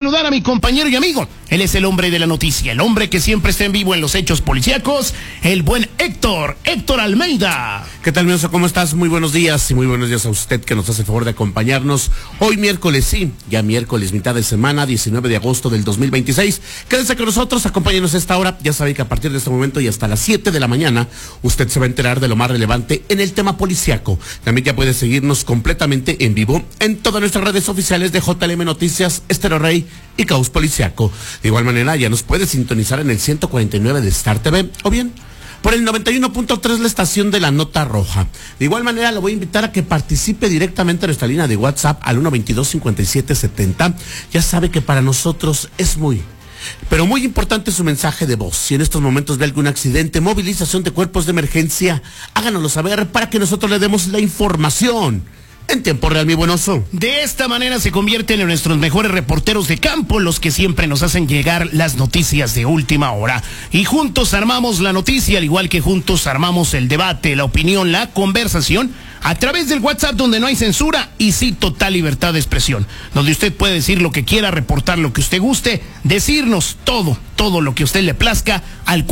saludar a mi compañero y amigo. Él es el hombre de la noticia, el hombre que siempre está en vivo en los hechos policíacos, el buen Héctor Almeida. ¿Qué tal, Mioso? ¿Cómo estás? Muy buenos días y muy buenos días a usted que nos hace el favor de acompañarnos hoy miércoles, sí, ya miércoles, mitad de semana, 19 de agosto del 2026. Quédense con nosotros, acompáñenos a esta hora. Ya saben que a partir de este momento y hasta las 7 de la mañana, usted se va a enterar de lo más relevante en el tema policíaco. También ya puede seguirnos completamente en vivo en todas nuestras redes oficiales de JLM Noticias, Estéreo Rey y Caos Policiaco. De igual manera, ya nos puede sintonizar en el 149 de Star TV o bien por el 91.3 la estación de la Nota Roja. De igual manera, lo voy a invitar a que participe directamente en nuestra línea de WhatsApp al 122-5770. Ya sabe que para nosotros es pero muy importante su mensaje de voz. Si en estos momentos ve algún accidente, movilización de cuerpos de emergencia, háganoslo saber para que nosotros le demos la información en tiempo real, mi buen oso. De esta manera se convierten en nuestros mejores reporteros de campo, los que siempre nos hacen llegar las noticias de última hora. Y juntos armamos la noticia, al igual que juntos armamos el debate, la opinión, la conversación, a través del WhatsApp, donde no hay censura y sí total libertad de expresión, donde usted puede decir lo que quiera, reportar lo que usted guste, decirnos todo lo que a usted le plazca al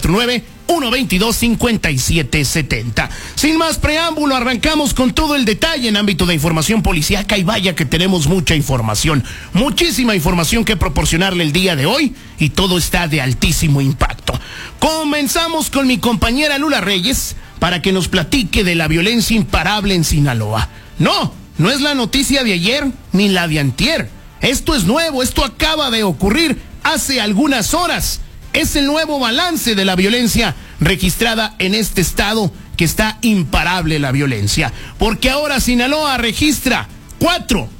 449-122-5770. Sin más preámbulo, arrancamos con todo el detalle en ámbito de información policíaca, y vaya que tenemos mucha información, muchísima información que proporcionarle el día de hoy, y todo está de altísimo impacto. Comenzamos con mi compañera Lula Reyes para que nos platique de la violencia imparable en Sinaloa. No es la noticia de ayer ni la de antier. Esto es nuevo, esto acaba de ocurrir hace algunas horas. Es el nuevo balance de la violencia registrada en este estado, que está imparable la violencia. Porque ahora Sinaloa registra cuatro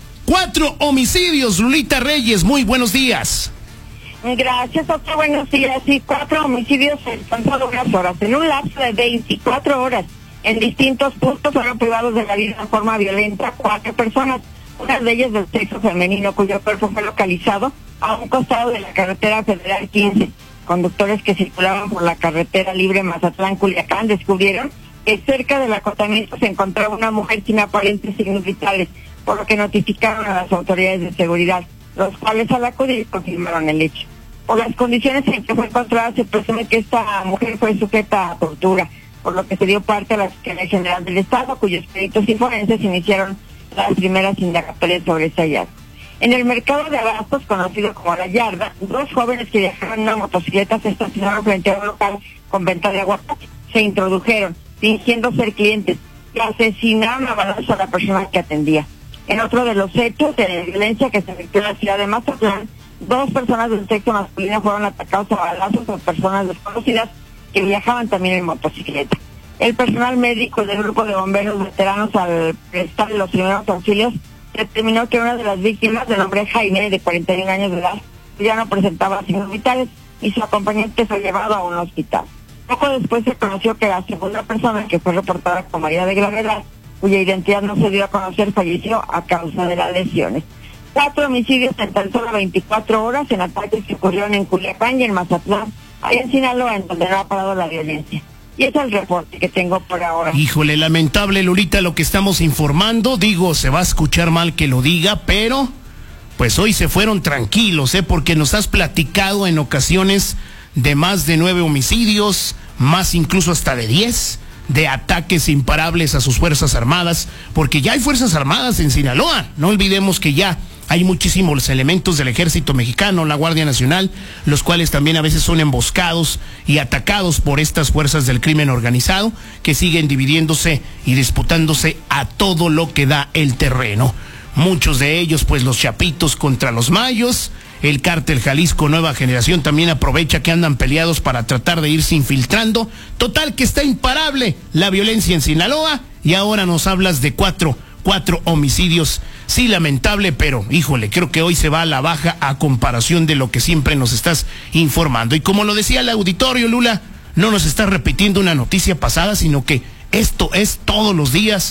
homicidios. Lulita Reyes, muy buenos días. Gracias, doctor. Buenos días. Sí, 4 homicidios en tan solo unas horas. En un lapso de 24 horas, en distintos puntos fueron privados de la vida de forma violenta 4 personas. Una de ellas del sexo femenino, cuyo cuerpo fue localizado a un costado de la carretera federal 15. Conductores que circulaban por la carretera libre Mazatlán-Culiacán descubrieron que cerca del acotamiento se encontraba una mujer sin aparentes signos vitales, por lo que notificaron a las autoridades de seguridad, los cuales al acudir confirmaron el hecho. Por las condiciones en que fue encontrada, se presume que esta mujer fue sujeta a tortura, por lo que se dio parte a la Fiscalía General del Estado, cuyos peritos y forenses iniciaron las primeras indagatorias sobre este hallazgo. En el mercado de abastos, conocido como La Yarda, 2 jóvenes que viajaban en una motocicleta se estacionaron frente a un local con venta de aguacate. Se introdujeron, fingiendo ser clientes, y asesinaron a balazos a la persona que atendía. En otro de los hechos de violencia que se efectuó en la ciudad de Mazatlán, 2 personas del sexo masculino fueron atacados a balazos por personas desconocidas que viajaban también en motocicleta. El personal médico del grupo de bomberos veteranos, al prestar los primeros auxilios, determinó que una de las víctimas, de nombre Jaime, de 41 años de edad, ya no presentaba signos vitales y su acompañante fue llevado a un hospital. Poco después se conoció que la segunda persona, que fue reportada como herida de gravedad, cuya identidad no se dio a conocer, falleció a causa de las lesiones. 4 homicidios en tan solo 24 horas en ataques que ocurrieron en Culiacán y en Mazatlán, allá en Sinaloa, en donde no ha parado la violencia. Y ese es el reporte que tengo por ahora. Híjole, lamentable, Lulita, lo que estamos informando. Digo, se va a escuchar mal que lo diga, pero pues hoy se fueron tranquilos, porque nos has platicado en ocasiones de más de 9 homicidios, más incluso hasta de 10, de ataques imparables a sus Fuerzas Armadas, porque ya hay Fuerzas Armadas en Sinaloa. No olvidemos que ya hay muchísimos elementos del Ejército Mexicano, la Guardia Nacional, los cuales también a veces son emboscados y atacados por estas fuerzas del crimen organizado, que siguen dividiéndose y disputándose a todo lo que da el terreno. Muchos de ellos, pues los chapitos contra los mayos. El cártel Jalisco Nueva Generación también aprovecha que andan peleados para tratar de irse infiltrando. Total, que está imparable la violencia en Sinaloa, y ahora nos hablas de cuatro homicidios. Sí, lamentable, pero híjole, creo que hoy se va a la baja a comparación de lo que siempre nos estás informando. Y como lo decía el auditorio, Lula, no nos estás repitiendo una noticia pasada, sino que esto es todos los días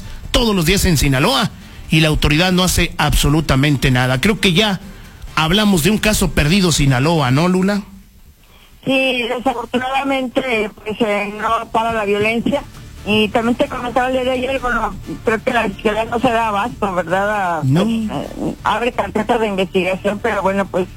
en Sinaloa, y la autoridad no hace absolutamente nada. Creo que ya hablamos de un caso perdido Sinaloa, ¿no, Lula? Sí, desafortunadamente pues no para la violencia. Y también te comentaba el día de ayer, bueno, creo que la fiscalía no se da abasto, ¿verdad? No. Abre carpetas de investigación, pero bueno, pues